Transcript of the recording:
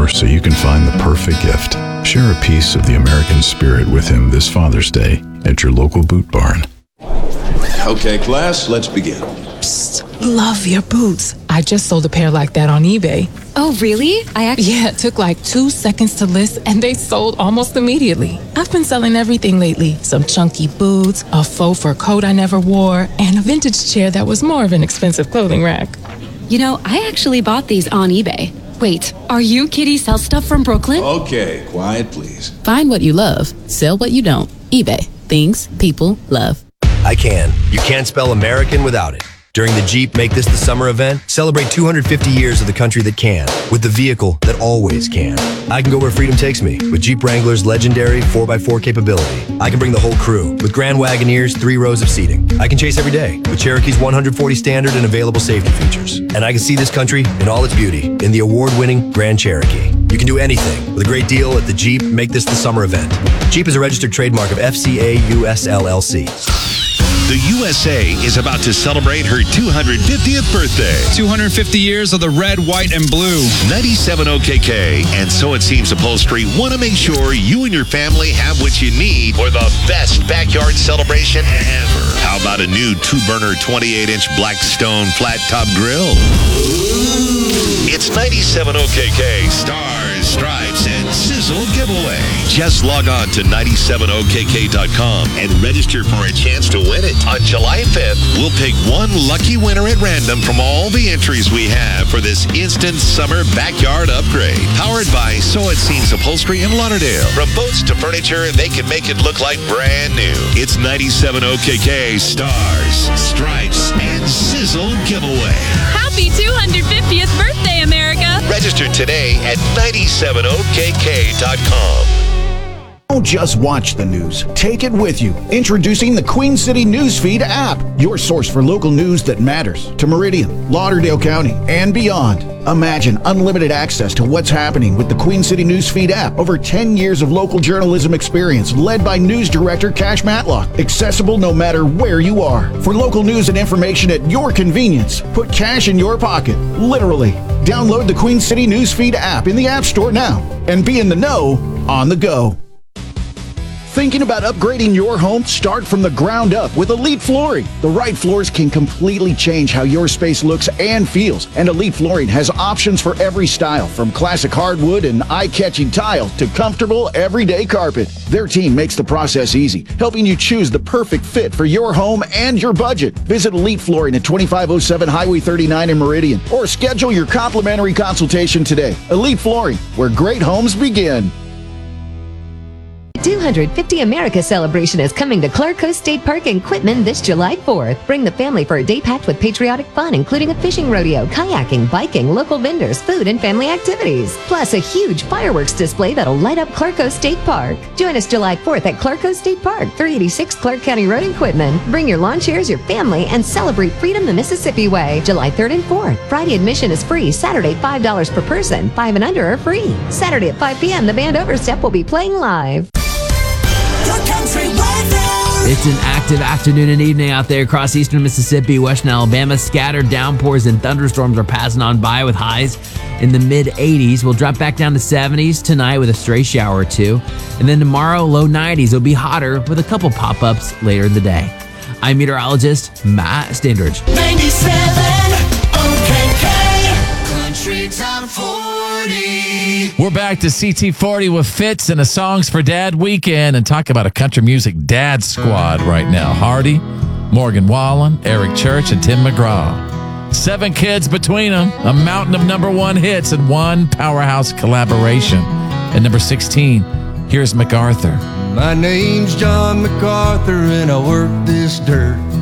so you can find the perfect gift. Share a piece of the American spirit with him this Father's Day at your local Boot Barn. Okay, class, let's begin. Psst, love your boots. I just sold a pair like that on eBay. Oh, really? Yeah, it took like 2 seconds to list and they sold almost immediately. I've been selling everything lately. Some chunky boots, a faux fur coat I never wore, and a vintage chair that was more of an expensive clothing rack. You know, I actually bought these on eBay. Wait, are you Kitty Sell Stuff from Brooklyn? Okay, quiet, please. Find what you love. Sell what you don't. eBay. Things people love. I can. You can't spell American without it. During the Jeep Make This the Summer event, celebrate 250 years of the country that can, with the vehicle that always can. I can go where freedom takes me, with Jeep Wrangler's legendary 4x4 capability. I can bring the whole crew, with Grand Wagoneer's 3 rows of seating. I can chase every day, with Cherokee's 140 standard and available safety features. And I can see this country in all its beauty, in the award-winning Grand Cherokee. You can do anything with a great deal at the Jeep Make This the Summer event. Jeep is a registered trademark of FCA US LLC. The USA is about to celebrate her 250th birthday. 250 years of the red, white, and blue. 97 OKK and So It Seems Upholstery want to make sure you and your family have what you need for the best backyard celebration ever. How about a new 2-burner 28-inch Blackstone flat-top grill? It's 97 OKK Stars, Stripes, and Sizzle giveaway. Just log on to 97okk.com and register for a chance to win it. On July 5th, we'll pick one lucky winner at random from all the entries we have for this instant summer backyard upgrade. Powered by So It Seems Upholstery in Lauderdale. From boats to furniture, they can make it look like brand new. It's 97 OKK Stars, Stripes, and Sizzle giveaway. Happy 250th birthday, America! Register today at 97okk.com. Don't just watch the news. Take it with you. Introducing the Queen City Newsfeed app, your source for local news that matters to Meridian, Lauderdale County, and beyond. Imagine unlimited access to what's happening with the Queen City Newsfeed app. Over 10 years of local journalism experience led by news director Cash Matlock. Accessible no matter where you are. For local news and information at your convenience, put cash in your pocket, literally. Download the Queen City Newsfeed app in the App Store now and be in the know on the go. Thinking about upgrading your home? Start from the ground up with Elite Flooring. The right floors can completely change how your space looks and feels. And Elite Flooring has options for every style, from classic hardwood and eye-catching tile to comfortable everyday carpet. Their team makes the process easy, helping you choose the perfect fit for your home and your budget. Visit Elite Flooring at 2507 Highway 39 in Meridian, or schedule your complimentary consultation today. Elite Flooring, where great homes begin. 250 America celebration is coming to Clark Coast State Park in Quitman this July 4th. Bring the family for a day packed with patriotic fun, including a fishing rodeo, kayaking, biking, local vendors, food, and family activities. Plus a huge fireworks display that'll light up Clark Coast State Park. Join us July 4th at Clark Coast State Park, 386 Clark County Road in Quitman. Bring your lawn chairs, your family, and celebrate freedom the Mississippi way. July 3rd and 4th. Friday admission is free. Saturday, $5 per person. 5 and under are free. Saturday at 5 p.m., the band Overstep will be playing live. It's an active afternoon and evening out there across eastern Mississippi, western Alabama. Scattered downpours and thunderstorms are passing on by with highs in the mid-80s. We'll drop back down to 70s tonight with a stray shower or two. And then tomorrow, low 90s. It'll be hotter with a couple pop-ups later in the day. I'm meteorologist Matt Standridge. 97 OKK Country Top 40. We're back to CT40 with Fitz and a Songs for Dad weekend and talk about a country music dad squad right now. Hardy, Morgan Wallen, Eric Church, and Tim McGraw. 7 kids between them, a mountain of number 1 hits and one powerhouse collaboration. At number 16, here's MacArthur. My name's John MacArthur and I work this dirt.